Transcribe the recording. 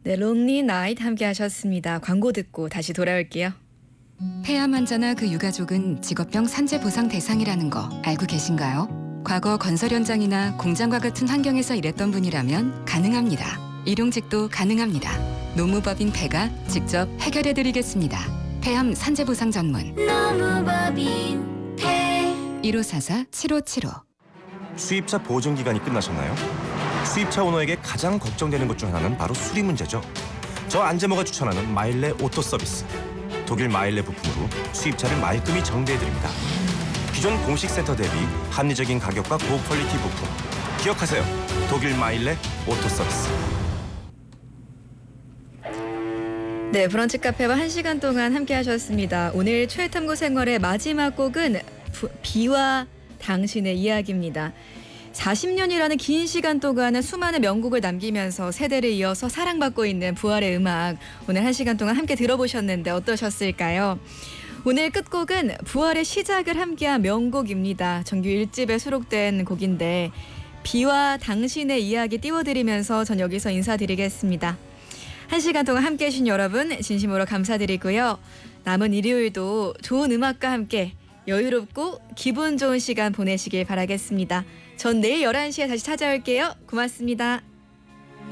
네, 론리 나이트 함께 하셨습니다. 광고 듣고 다시 돌아올게요. 폐암 환자나 그 유가족은 직업병 산재 보상 대상이라는 거 알고 계신가요? 과거 건설 현장이나 공장과 같은 환경에서 일했던 분이라면 가능합니다. 일용직도 가능합니다. 노무법인 폐가 직접 해결해드리겠습니다. 폐암 산재 보상 전문 노무법인 폐 1544-7575. 수입차 보증 기간이 끝나셨나요? 수입차 오너에게 가장 걱정되는 것 중 하나는 바로 수리 문제죠. 저 안재모가 추천하는 마일레 오토 서비스. 독일 마일레 부품으로 수입차를 말끔히 정비해드립니다. 기존 공식 센터 대비 합리적인 가격과 고퀄리티 부품. 기억하세요. 독일 마일레 오토 서비스. 네, 브런치 카페와 1시간 동안 함께 하셨습니다. 오늘 최탐구 생활의 마지막 곡은 비와 당신의 이야기입니다. 40년이라는 긴 시간 동안은 수많은 명곡을 남기면서 세대를 이어서 사랑받고 있는 부활의 음악, 오늘 1시간 동안 함께 들어보셨는데 어떠셨을까요? 오늘 끝곡은 부활의 시작을 함께한 명곡입니다. 정규 1집에 수록된 곡인데 비와 당신의 이야기 띄워드리면서 전 여기서 인사드리겠습니다. 1시간 동안 함께해 주신 여러분 진심으로 감사드리고요. 남은 일요일도 좋은 음악과 함께 여유롭고 기분 좋은 시간 보내시길 바라겠습니다. 전 내일 11시에 다시 찾아올게요. 고맙습니다.